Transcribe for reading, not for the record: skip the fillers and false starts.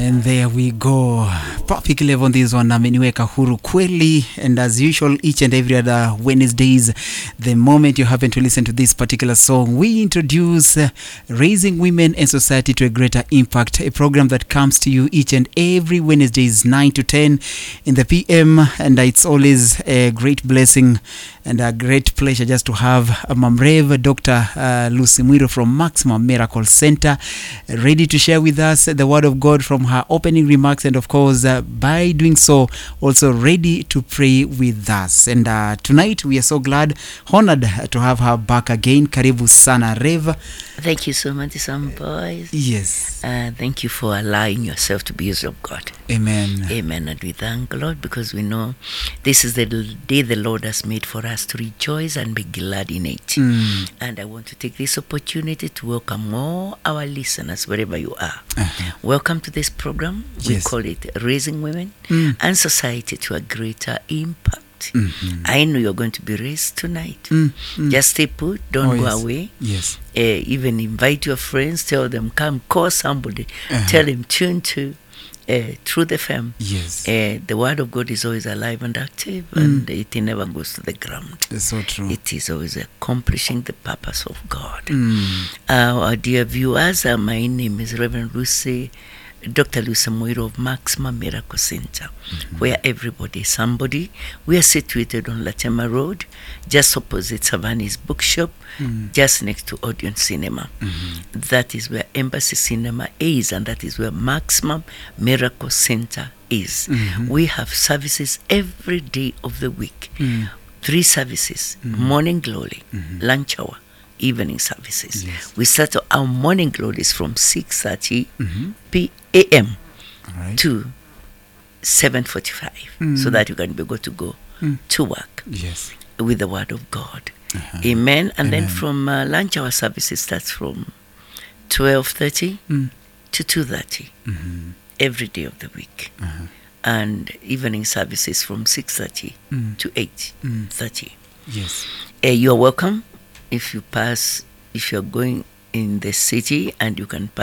And there we go. Perfect level on this one. Ameniweka huru kweli. And as usual, each and every other Wednesdays, the moment you happen to listen to this particular song, we introduce Raising Women and Society to a Greater Impact, a program that comes to you each and every Wednesdays 9 to 10 in the PM. And it's always a great blessing and a great pleasure just to have Mamrev, Dr. Lucy Mwiro from Maximum Miracle Center, ready to share with us the word of God from her opening remarks, and of course by doing so also ready to pray with us. And tonight we are so glad, honored to have her back again. Karibu sana Rev. Thank you so much, some boys. Yes. Thank you for allowing yourself to be used of God. Amen. Amen. And we thank the Lord because we know this is the day the Lord has made for us to rejoice and be glad in it. And I want to take this opportunity to welcome all our listeners wherever you are. Welcome to this program. We call it Raising Women and Society to a Greater Impact. I know you're going to be raised tonight. Just stay put, don't go away. Yes. Even invite your friends, tell them, come, call somebody, tell them, tune to Truth FM. Yes. The word of God is always alive and active, and it never goes to the ground. That's so true. It is always accomplishing the purpose of God. Our dear viewers, my name is Reverend Lucy, Dr. Lucy Mwiro of Maximum Miracle Center, where everybody is somebody. We are situated on Latema Road, just opposite Savani's Bookshop, just next to Odeon Cinema. That is where Embassy Cinema is, and that is where Maximum Miracle Center is. We have services every day of the week. 3 services, morning glory, lunch hour, evening services. We start our morning glories from 6:30 p.m. to 7:45, so that you can be able to go to work with the word of God. Amen. And then from lunch hour services starts from 12:30 to 2:30 every day of the week. And evening services from 6:30 to 8:30. Yes. You're welcome. If you're going in the city and you can pass